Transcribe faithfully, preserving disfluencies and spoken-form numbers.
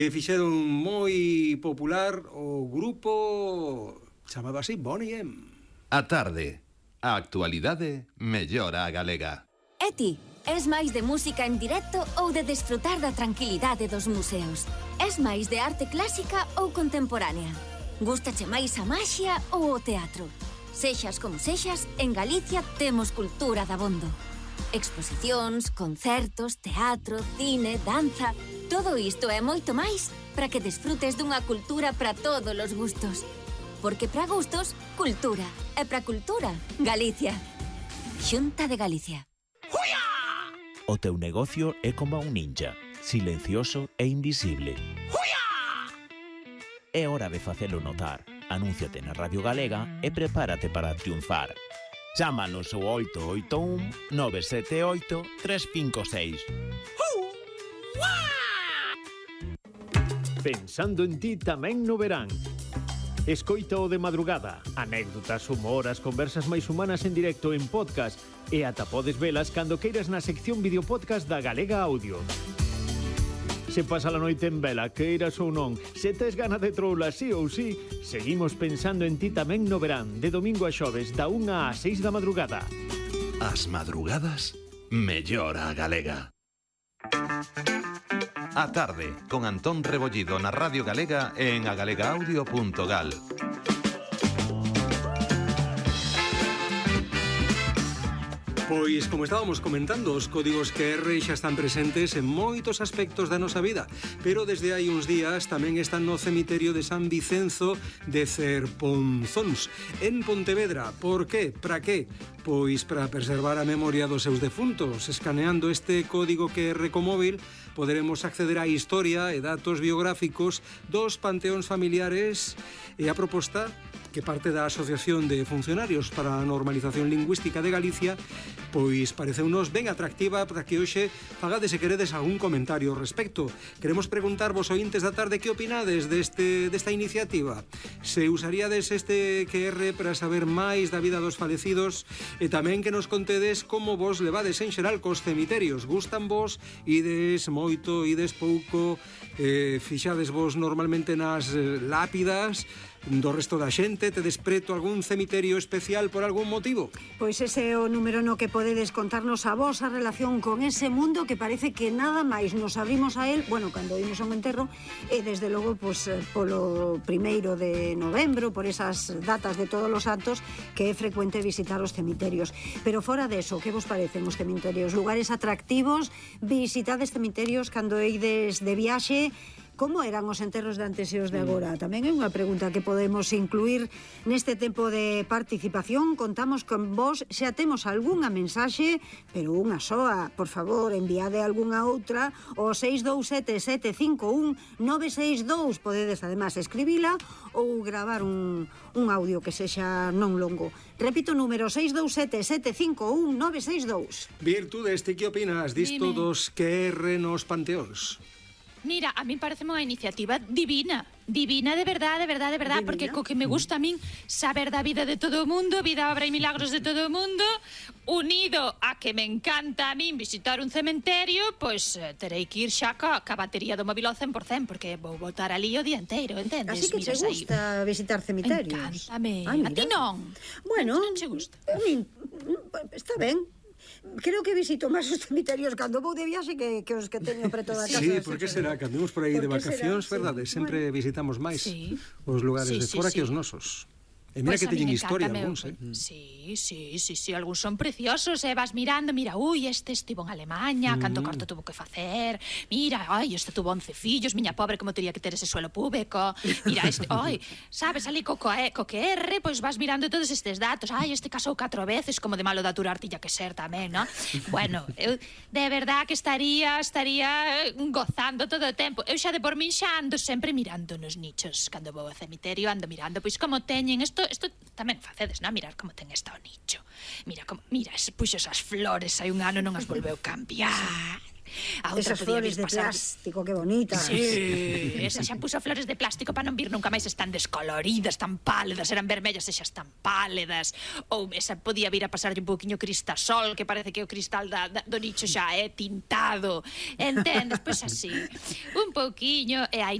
E fixeron moi popular o grupo chamado así Bonnie M. A tarde, a actualidade mellora a galega. E ti, es máis de música en directo ou de desfrutar da tranquilidade dos museos? Es máis de arte clásica ou contemporánea? Gústache máis a maxia ou o teatro? Sexas como sexas, en Galicia temos cultura dabondo. Exposicións, concertos, teatro, cine, danza... Todo isto e moito máis para que desfrutes dunha cultura para todos os gustos. Porque para gustos, cultura. E para cultura, Galicia. Xunta de Galicia. O teu negocio é como un ninja, silencioso e invisible. É hora de facelo notar. Anúnciate na Radio Galega e prepárate para triunfar. Chámanos ao oito oito un, nove sete oito, tres cinco seis. Pensando en ti tamén no verán. Escoita o de madrugada, anécdotas, humor, as conversas máis humanas en directo en podcast e ata podes velas cando queiras na sección videopodcast da Galega Audio. Se pasa a noite en vela, queiras ou non, se tes gana de troula sí ou sí, seguimos pensando en ti tamén no verán, de domingo a xoves, da unha a seis da madrugada. As madrugadas mellora a galega. A tarde, con Antón Rebollido na Radio Galega e en agalegaaudio punto gal. Pois, como estábamos comentando, os códigos Q R xa están presentes en moitos aspectos da nosa vida, pero desde hai uns días tamén están no cemiterio de San Vicenzo de Cerponzóns, en Pontevedra. Por qué? Para qué? Pois para preservar a memoria dos seus defuntos. Escaneando este código Q R co móvil, poderemos acceder á historia e datos biográficos dos panteóns familiares e a proposta que parte da Asociación de Funcionarios para a Normalización Lingüística de Galicia, pois pareceunos ben atractiva para que hoxe fagades se queredes algún comentario ao respecto. Queremos preguntarvos, ointes da tarde, que opinades deste, desta iniciativa? Se usaríades este Q R para saber máis da vida dos falecidos e tamén que nos contedes como vos levades en xeral cos cemiterios. Gustan vos? Ides moito, ides pouco? Eh, fixades vos normalmente nas eh, lápidas do resto da xente? Te despreto algún cemiterio especial por algún motivo? Pois ese é o número no que podedes contarnos a vos a relación con ese mundo que parece que nada máis nos abrimos a él, bueno, cando imos a un enterro, e desde logo, pois, polo primeiro de novembro, por esas datas de todos os santos, que é frecuente visitar os cemiterios. Pero fora deso, que vos parecen os cemiterios? Lugares atractivos? Visitades cemiterios cando eides de viaxe? Como eran os enterros de antes e os de agora? Tamén é unha pregunta que podemos incluir neste tempo de participación. Contamos con vos, xa temos algunha mensaxe, pero unha soa, por favor, enviade algunha outra ao seis dous sete sete cinco un nove seis dous. Podedes además escribila ou gravar un, un audio que sexa non longo. Repito o número, seis dous sete sete cinco un nove seis dous. Virtudes, ti que opinas disto dos Q R nos panteóns? Mira, a min parece unha iniciativa divina. Divina de verdade, de verdade, de verdade, porque co que me gusta a min saber da vida de todo o mundo, vida, obra e milagros de todo o mundo, unido a que me encanta a min visitar un cementerio, pois eh, terei que ir xa ca, ca batería do móvil ao cen por cen, porque vou botar ali o día inteiro, entendes? Así que Miras te gusta aí visitar cemiterios? Encántame. Ay, a ti non? Bueno, non che gusta? Min, está ben. Creo que visito máis os cemiterios cando vou de viaxe que, que os que teño preto da casa. Sí, por que será? Cando imos por aí de vacacións, verdade? Sí, sempre bueno. visitamos máis Sí. os lugares Sí, de sí, fora sí. que os nosos. E mira Pois que a min teñen historia encántame, algúns, eh? Sí, sí, sí, sí, algúns son preciosos, e vas mirando, mira, ui, este estivo en Alemanha, Mm. canto corto tuvo que facer, mira, ai, este tuvo once fillos, miña pobre, como teria que ter ese suelo público, mira, este, ai, sabes, ali co, co, co Q R, pois vas mirando todos estes datos, ai, este casou catro veces, como de malo da turar tilla que ser tamén, non? Bueno, eu de verdad que estaría, estaría gozando todo o tempo, eu xa de por min xa ando sempre mirando nos nichos, cando vou ao cemiterio ando mirando, pois como teñen, isto, isto tamén facedes, non? Mirar como ten esta o nicho. Mira, como, mira, puxo esas flores, hai un ano non as volveu cambiar. A outra Esas podía flores vir de pasar... plástico, que bonitas. Sí, esa xa puso flores de plástico para non vir nunca máis, están descoloridas, tan pálidas, eran vermellas e xa están pálidas. Ou esa podía vir a pasarlle un pouquiño cristasol, que parece que o cristal da, da, do nicho xa é tintado. Entendes? Pois así, un pouquiño, e hai